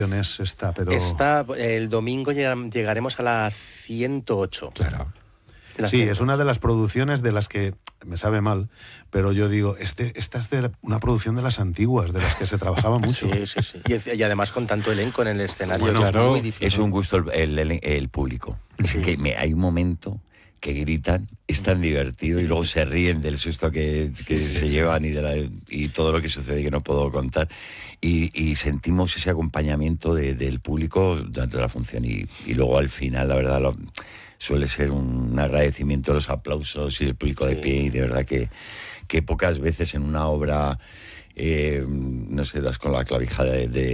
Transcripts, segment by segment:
Está, el domingo llegaremos a la 108. Claro. Sí, es una de las producciones de las que me sabe mal, pero yo digo, esta es de una producción de las antiguas, de las que se trabajaba mucho. Sí. Y además con tanto elenco en el escenario. Bueno, claro, es muy difícil. Es un gusto el público. Es que hay un momento que gritan, es tan divertido y luego se ríen del susto que se llevan y todo lo que sucede que no puedo contar. Y sentimos ese acompañamiento del público durante la función y luego al final, la verdad, suele ser un agradecimiento, los aplausos y el público de pie, y de verdad que pocas veces en una obra, no sé, das con la clavija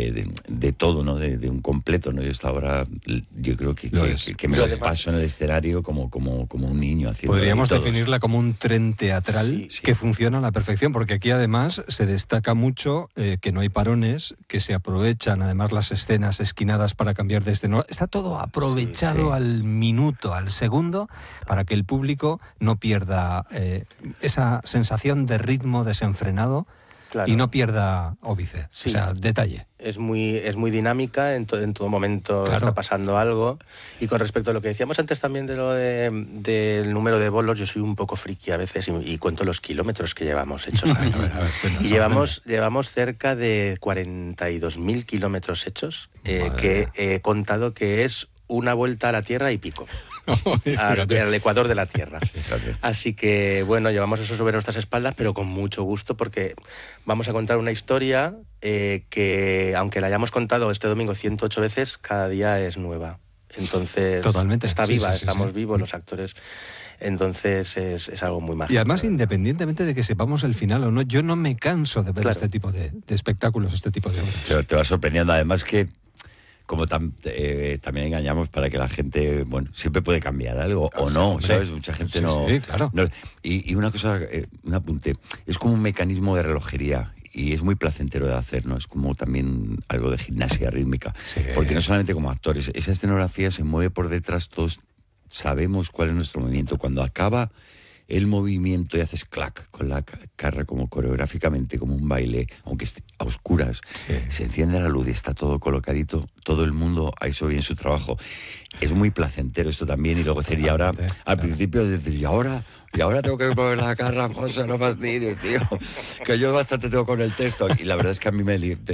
de todo, ¿no? De un completo, ¿no? Y esta obra, yo creo que me lo paso en el escenario como un niño haciendo. Podríamos definirla como un tren teatral que funciona a la perfección, porque aquí además se destaca mucho que no hay parones, que se aprovechan además las escenas esquinadas para cambiar de escena. Está todo aprovechado al minuto, al segundo, para que el público no pierda esa sensación de ritmo desenfrenado. Claro. Y no pierda óbice, o sea, detalle. Es muy dinámica, en todo momento está pasando algo. Y con respecto a lo que decíamos antes también de lo del número de bolos, yo soy un poco friki a veces y cuento los kilómetros que llevamos hechos. A ver, y llevamos cerca de 42.000 kilómetros hechos, que he contado que es una vuelta a la Tierra y pico. Al ecuador de la Tierra. Así que, bueno, llevamos eso sobre nuestras espaldas, pero con mucho gusto, porque vamos a contar una historia que, aunque la hayamos contado este domingo 108 veces, cada día es nueva. Entonces, totalmente. Está viva, estamos vivos los actores. Entonces es algo muy mágico. Y además, independientemente de que sepamos el final o no, yo no me canso de ver este tipo de espectáculos, este tipo de obras. Pero te va sorprendiendo, además que como también engañamos para que la gente, bueno, siempre puede cambiar algo o no, hombre, ¿sabes? Mucha gente no... Claro. No, y una cosa, un apunte, es como un mecanismo de relojería y es muy placentero de hacer, ¿no? Es como también algo de gimnasia rítmica, porque no solamente como actores, esa escenografía se mueve por detrás, todos sabemos cuál es nuestro movimiento. Cuando acaba el movimiento y haces clac con la cara, como coreográficamente, como un baile, aunque esté a oscuras, se enciende la luz y está todo colocadito, todo el mundo ha hecho bien su trabajo. Es muy placentero esto también, y luego sería ahora, al principio, decir, y ahora tengo que mover la cara, José, no fastidies, tío, que yo bastante tengo con el texto. Y la verdad es que a mí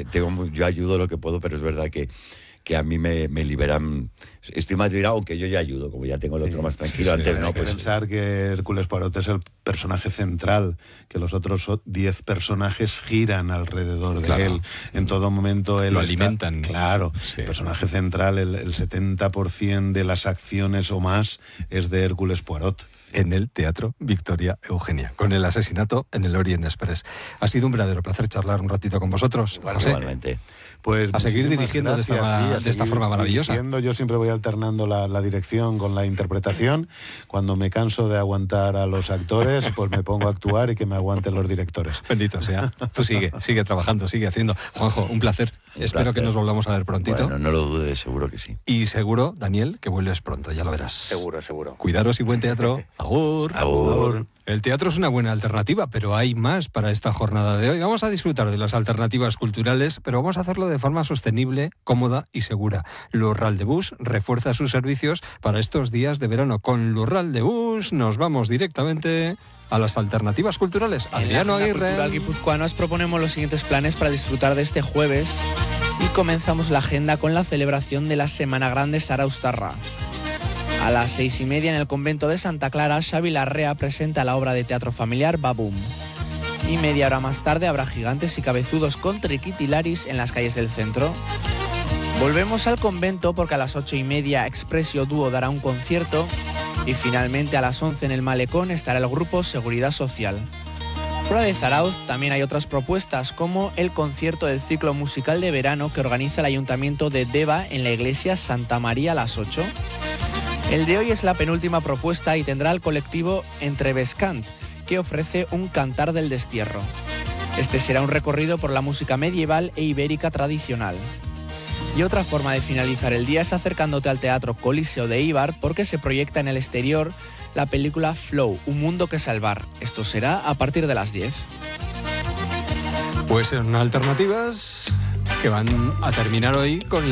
yo ayudo lo que puedo, pero es verdad que a mí me liberan. Estoy más liberado, aunque yo ya ayudo, como ya tengo el otro más tranquilo. Antes no, pues pensar que Hércules Poirot es el personaje central, que los otros 10 personajes giran alrededor de él. En todo momento él lo alimentan. Claro, el personaje central, el 70% de las acciones o más es de Hércules Poirot. En el Teatro Victoria Eugenia, con el asesinato en el Orient Express. Ha sido un verdadero placer charlar un ratito con vosotros, José. Igualmente. Pues a seguir dirigiendo de esta forma maravillosa. Yo siempre voy alternando la dirección con la interpretación. Cuando me canso de aguantar a los actores, pues me pongo a actuar y que me aguanten los directores. Bendito sea. Tú sigue trabajando, sigue haciendo. Juanjo, un placer. Espero que nos volvamos a ver prontito. Bueno, no lo dudes, seguro que sí. Y seguro, Daniel, que vuelves pronto, ya lo verás. Seguro. Cuidaros y buen teatro. Agur. Agur. El teatro es una buena alternativa, pero hay más para esta jornada de hoy. Vamos a disfrutar de las alternativas culturales, pero vamos a hacerlo de forma sostenible, cómoda y segura. Lurral de Bus refuerza sus servicios para estos días de verano. Con Lurral de Bus nos vamos directamente a las alternativas culturales. Adriano Aguirre. En la Cultural Guipuzcoana os proponemos los siguientes planes para disfrutar de este jueves y comenzamos la agenda con la celebración de la Semana Grande Saraustarra. A las 6:30 en el convento de Santa Clara, Xavi Larrea presenta la obra de teatro familiar Babum. Y media hora más tarde habrá gigantes y cabezudos con triquitilaris en las calles del centro. Volvemos al convento porque a las 8:30 Expresio Dúo dará un concierto y finalmente a las 11 en el Malecón estará el grupo Seguridad Social. Fuera de Zarauz también hay otras propuestas como el concierto del ciclo musical de verano que organiza el Ayuntamiento de Deva en la iglesia Santa María a las 8. El de hoy es la penúltima propuesta y tendrá el colectivo Entrebescant, que ofrece un cantar del destierro. Este será un recorrido por la música medieval e ibérica tradicional. Y otra forma de finalizar el día es acercándote al Teatro Coliseo de Eibar porque se proyecta en el exterior la película Flow, un mundo que salvar. Esto será a partir de las 10. Pues en alternativas que van a terminar hoy con